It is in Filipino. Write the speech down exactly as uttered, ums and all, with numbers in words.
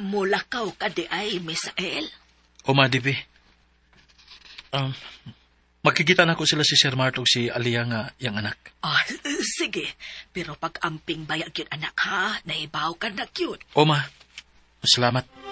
mulakaw ka di ay, Misael. O Madibi, um, makikita na ko sila si Sir Mart o si Alia nga yang anak. Ah, sige. Pero pag amping bayag yun, anak, ha? Naibaw ka na cute. O ma, salamat.